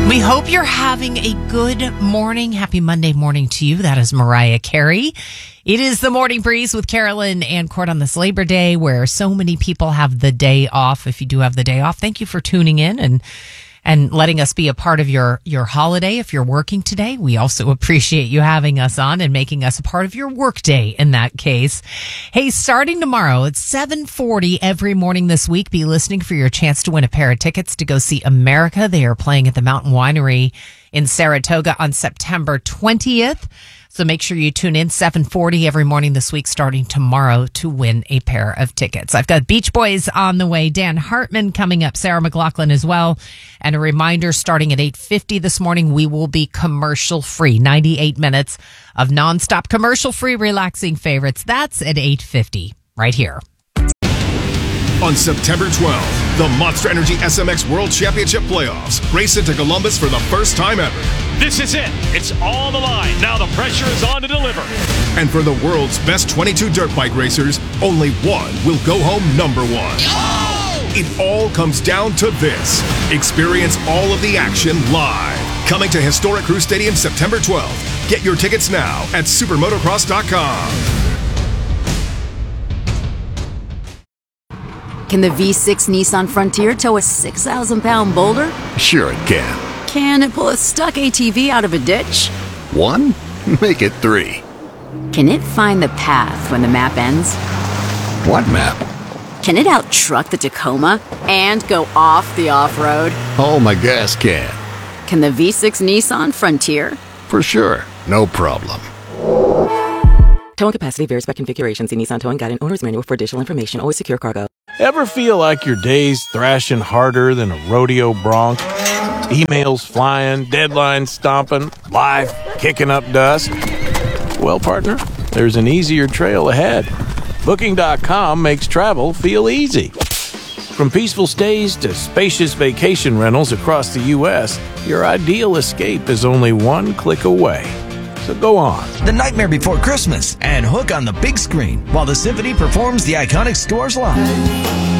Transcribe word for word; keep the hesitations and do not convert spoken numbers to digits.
We hope you're having a good morning. Happy Monday morning to you. That is Mariah Carey. It is the Morning Breeze with Carolyn and Court on this Labor Day, where so many people have the day off. If you do have the day off, thank you for tuning in and and letting us be a part of your, your holiday. If you're working today, we also appreciate you having us on and making us a part of your work day in that case. Hey, starting tomorrow at seven forty every morning this week, be listening for your chance to win a pair of tickets to go see America. They are playing at the Mountain Winery in Saratoga on September twentieth. So make sure you tune in seven forty every morning this week starting tomorrow to win a pair of tickets. I've got Beach Boys on the way, Dan Hartman coming up, Sarah McLachlan as well. And a reminder, starting at eight fifty this morning, we will be commercial free. ninety-eight minutes of nonstop commercial free relaxing favorites. That's at eight fifty right here. On September twelfth, the Monster Energy S M X World Championship Playoffs race into Columbus for the first time ever. This is it. It's all the line. Now the pressure is on to deliver. And for the world's best twenty-two dirt bike racers, only one will go home number one. Oh! It all comes down to this. Experience all of the action live. Coming to historic Crew Stadium September twelfth. Get your tickets now at supermotocross dot com. Can the V six Nissan Frontier tow a six thousand pound boulder? Sure it can. Can it pull a stuck A T V out of a ditch? One? Make it three. Can it find the path when the map ends? What map? Can it out-truck the Tacoma and go off the off-road? Oh, my gas can. Can the V six Nissan Frontier? For sure. No problem. Towing capacity varies by configuration. See Nissan Towing Guide and Owner's Manual for additional information. Always secure cargo. Ever feel like your day's thrashing harder than a rodeo bronc? Emails flying, deadlines stomping, life kicking up dust? Well, partner, there's an easier trail ahead. Booking dot com makes travel feel easy. From peaceful stays to spacious vacation rentals across the U S, your ideal escape is only one click away. So go on. The Nightmare Before Christmas and hook on the big screen while the symphony performs the iconic scores live.